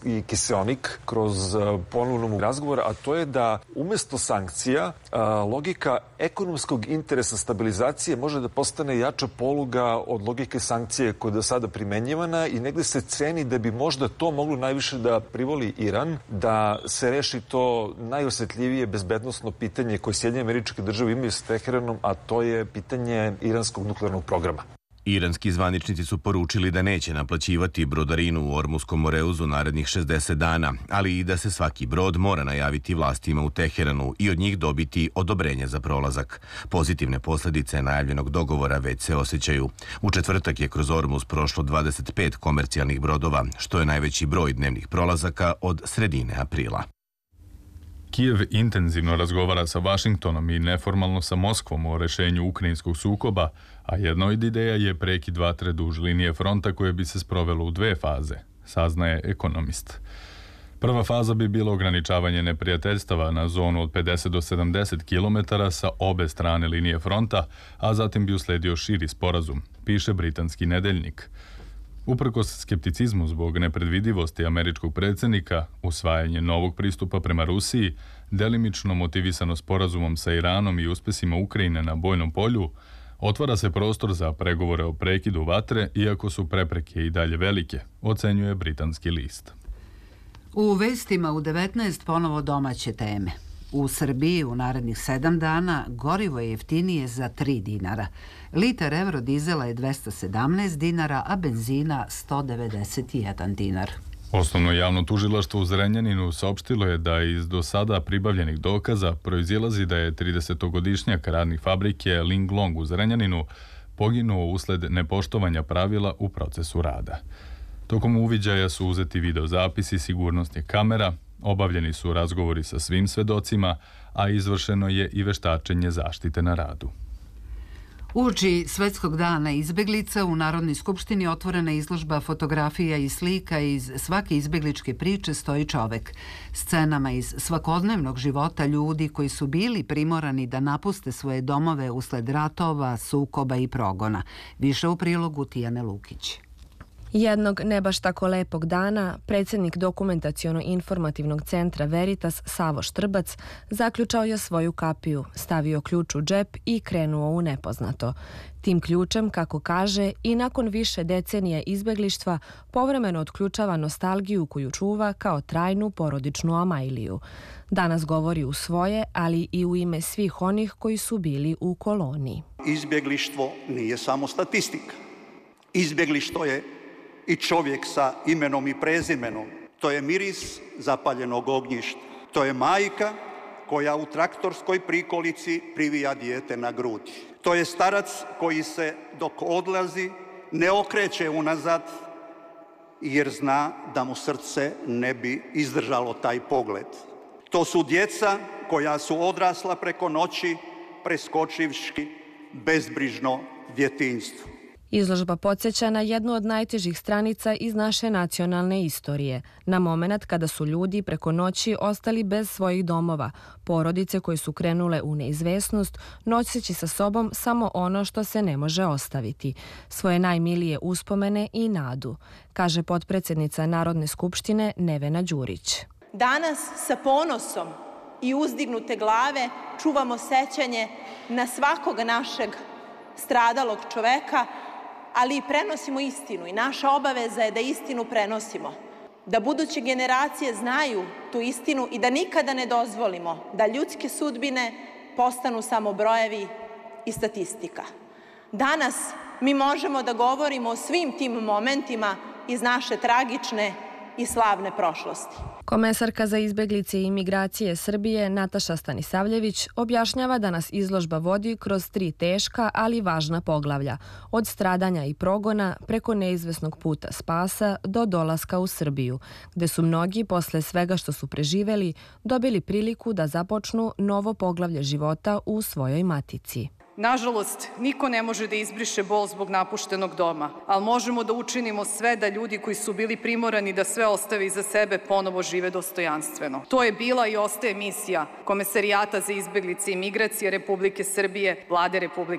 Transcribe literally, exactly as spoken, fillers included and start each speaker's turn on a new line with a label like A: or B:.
A: i kiseonik kroz ponovnu razgovora, a to je da umesto sankcija logika ekonomskog interesa stabilizacije može da postane jača poluga od logike sankcije koja je do sada primenjivana i negde se ceni da bi možda to moglo najviše da privoli Iran, da se reši to najosetljivije bezbednosno pitanje koje Sjedinjene Američke Države imaju s Teheranom, a to je pitanje iranskog nuklearnog programa.
B: Iranski zvaničnici su poručili da neće naplaćivati brodarinu u Ormuskom moreuzu narednih šezdeset dana, ali i da se svaki brod mora najaviti vlastima u Teheranu i od njih dobiti odobrenje za prolazak. Pozitivne posljedice najavljenog dogovora već se osjećaju. U četvrtak je kroz Ormuz prošlo dvadeset pet komercijalnih brodova, što je najveći broj dnevnih prolazaka od sredine aprila.
C: Kijev intenzivno razgovara sa Vašingtonom i neformalno sa Moskvom o rešenju ukrajinskog sukoba, a jedna od ideja je prekid vatre duž linije fronta koje bi se sprovelo u dve faze, saznaje Ekonomist. Prva faza bi bilo ograničavanje neprijateljstava na zonu od pedeset do sedamdeset kilometara sa obe strane linije fronta, a zatim bi usledio širi sporazum, piše britanski nedeljnik. Uprkos skepticizmu zbog nepredvidivosti američkog predsjednika, usvajanje novog pristupa prema Rusiji, delimično motivisano sporazumom sa Iranom i uspesima Ukrajine na bojnom polju, otvara se prostor za pregovore o prekidu vatre, iako su prepreke i dalje velike, ocenjuje britanski list.
D: U vestima u devetnaest ponovo domaće teme. U Srbiji u narednih sedam dana gorivo je jeftinije za tri dinara. Litar eurodizela je dvesta sedamnaest dinara, a benzina sto devedeset jedan dinar.
C: Osnovno javno tužilaštvo u Zrenjaninu saopštilo je da iz do sada pribavljenih dokaza proizilazi da je tridesetogodišnjak radnik fabrike Ling Long u Zrenjaninu poginuo usled nepoštovanja pravila u procesu rada. Tokom uviđaja su uzeti videozapisi sigurnosnih kamera, obavljeni su razgovori sa svim svedocima, a izvršeno je i veštačenje zaštite na radu.
D: Uoči Svetskog dana izbeglica u Narodnoj skupštini otvorena izložba fotografija i slika iz svake izbegličke priče stoji čovek. Scenama iz svakodnevnog života ljudi koji su bili primorani da napuste svoje domove usled ratova, sukoba i progona. Više u prilogu Tijane Lukić.
E: Jednog ne baš tako lepog dana, predsjednik dokumentaciono-informativnog centra Veritas Savo Štrbac zaključao je svoju kapiju, stavio ključ u džep i krenuo u nepoznato. Tim ključem, kako kaže, i nakon više decenija izbeglištva povremeno otključava nostalgiju koju čuva kao trajnu porodičnu amajliju. Danas govori u svoje, ali i u ime svih onih koji su bili u koloniji.
F: Izbeglištvo nije samo statistika. Izbeglištvo je i čovjek sa imenom i prezimenom. To je miris zapaljenog ognjišta. To je majka koja u traktorskoj prikolici privija dijete na grudi. To je starac koji se dok odlazi ne okreće unazad jer zna da mu srce ne bi izdržalo taj pogled. To su djeca koja su odrasla preko noći preskočivši bezbrižno djetinjstvo.
E: Izložba podsjeća na jednu od najtežih stranica iz naše nacionalne istorije, na moment kada su ljudi preko noći ostali bez svojih domova, porodice koje su krenule u neizvesnost, noseći sa sobom samo ono što se ne može ostaviti, svoje najmilije uspomene i nadu, kaže potpredsjednica Narodne skupštine Nevena Đurić.
G: Danas sa ponosom i uzdignute glave čuvamo sećanje na svakog našeg stradalog čoveka, ali i prenosimo istinu i naša obaveza je da istinu prenosimo. Da buduće generacije znaju tu istinu i da nikada ne dozvolimo da ljudske sudbine postanu samo brojevi i statistika. Danas mi možemo da govorimo o svim tim momentima iz naše tragične i slavne prošlosti.
E: Komesarka za izbeglice i imigracije Srbije Nataša Stanisavljević objašnjava da nas izložba vodi kroz tri teška, ali važna poglavlja, od stradanja i progona preko neizvesnog puta spasa do dolaska u Srbiju, gde su mnogi posle svega što su preživeli dobili priliku da započnu novo poglavlje života u svojoj matici.
H: Nažalost, niko ne može da izbriše bol zbog napuštenog doma, ali možemo da učinimo sve da ljudi koji su bili primorani da sve ostave iza sebe ponovo žive dostojanstveno. To je bila i ostaje misija Komesarijata za izbeglice i migracije Republike Srbije, Vlade Republike